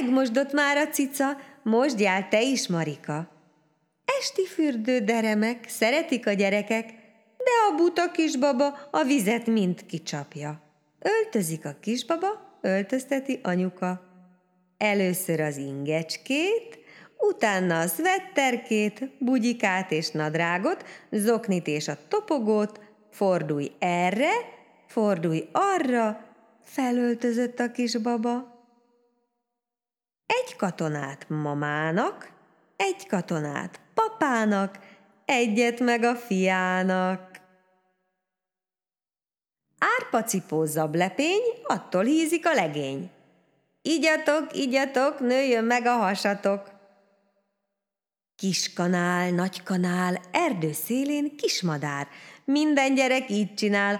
Megmosdott már a cica, mosdjál te is, Marika. Esti fürdőde remek, szeretik a gyerekek, de a buta kisbaba a vizet mind kicsapja. Öltözik a kisbaba, öltözteti anyuka. Először az ingecskét, utána a szvetterkét, bugyikát és nadrágot, zoknit és a topogót, fordulj erre, fordulj arra, felöltözött a kisbaba. Egy katonát mamának, egy katonát papának, egyet meg a fiának. Árpacipó zablepény, attól hízik a legény. Igyatok, nőjön meg a hasatok. Kiskanál, nagykanál, erdő szélén kismadár, minden gyerek így csinál,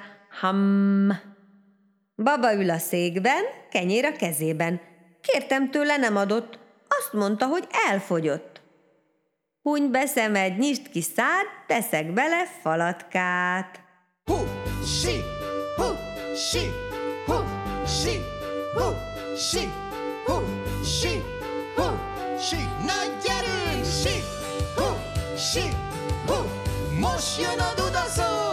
Baba ül a székben, kenyér a kezében. Kértem tőle, nem adott, azt mondta, hogy elfogyott. Huny be szemed, nyisd ki szád, teszek bele falatkát. Hú, sí, hú, sí, hú, sí, hú, sí, hú, sí, hú, sí. Na gyerünk, sí, hú, sí, hú, most jön a dudaszó.